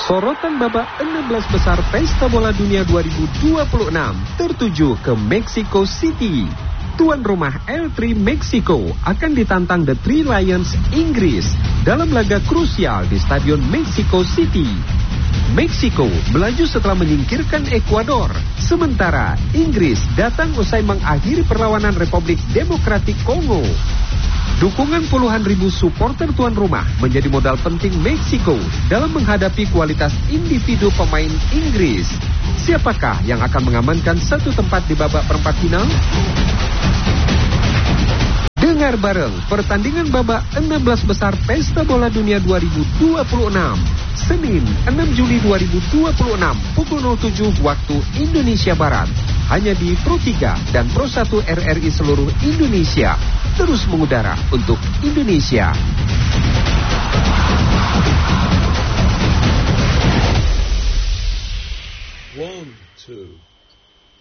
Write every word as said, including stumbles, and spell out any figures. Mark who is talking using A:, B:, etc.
A: Sorotan babak enam belas besar Pesta Bola Dunia dua ribu dua puluh enam tertuju ke Mexico City. Tuan rumah L tiga Meksiko akan ditantang The Three Lions Inggris dalam laga krusial di Stadion Mexico City. Meksiko melaju setelah menyingkirkan Ekuador, sementara Inggris datang usai mengakhiri perlawanan Republik Demokratik Kongo. Dukungan puluhan ribu supporter tuan rumah menjadi modal penting Meksiko dalam menghadapi kualitas individu pemain Inggris. Siapakah yang akan mengamankan satu tempat di babak perempat final? Dengar bareng pertandingan babak enam belas besar Pesta Bola Dunia dua ribu dua puluh enam. Senin enam Juli dua ribu dua puluh enam pukul nol tujuh waktu Indonesia Barat. Hanya di Pro tiga dan Pro satu R R I seluruh Indonesia. Terus mengudara untuk Indonesia.
B: One, two.